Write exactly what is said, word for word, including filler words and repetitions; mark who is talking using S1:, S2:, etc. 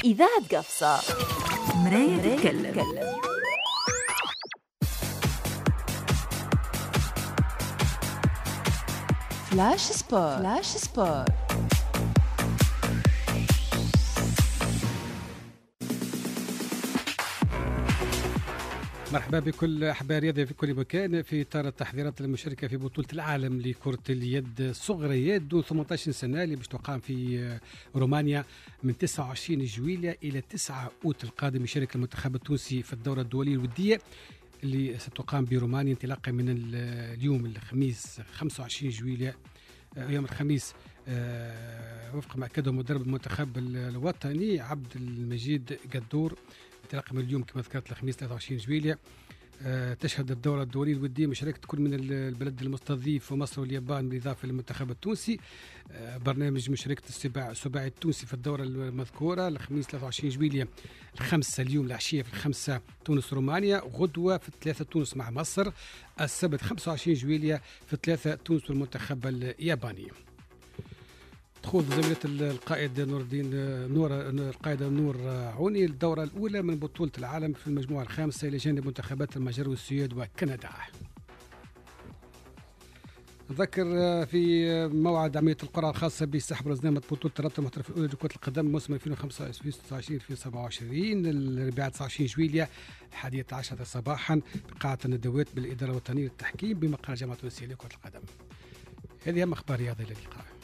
S1: إذاعة قفصة، مراية تتكلم. فلاش سبور. فلاش سبور.
S2: مرحبا بكل أحباء الرياضة في كل مكان في إطار التحضيرات المشاركة في بطولة العالم لكرة اليد الصغريات دون ثمانية عشر سنة اللي باش تقام في رومانيا من تسعة وعشرين جويلية إلى تسعة أوت القادم. يشارك المنتخب التونسي في الدورة الدولية الودية اللي ستقام برومانيا انطلاقا من اليوم الخميس خمسة وعشرين جويلية يوم الخميس وفق ما أكده مدرب المنتخب الوطني عبد المجيد قدور. انطلاقا من اليوم كما ذكرت الخميس ثلاثة وعشرين جويلية أه تشهد الدورة الدولية الودية مشاركة كل من البلد المستضيف ومصر واليابان بالإضافة للمنتخب التونسي. أه برنامج مشاركة السباع السباعي التونسي في الدورة المذكورة الخميس ثلاثة وعشرين جويلية الخمسة اليوم العشية في الخمسة تونس رومانيا، غدوة في الثلاثة تونس مع مصر، السبت خمسة وعشرين جويلية في الثلاثة تونس والمنتخب الياباني. تخوض زميلة القائد نور الدين نور القائدة نور عوني الدورة الأولى من بطولة العالم في المجموعة الخامسة إلى جانب منتخبات المجر والسويد وكندا. نذكر في موعد عملية القرعة الخاصة بسحب رزنامة بطولة رابطة المحترفين الأولى لكرة القدم موسم ألفين وخمسة ألفين وستة وعشرين ألفين وسبعة وعشرين الأربعاء تسعة وعشرين جويلية الحادية عشرة صباحا بقاعة الندوات بالإدارة الوطنية للتحكيم بمقر جامعة تونسية لكرة القدم. هذه أهم أخبار رياضية للقاء.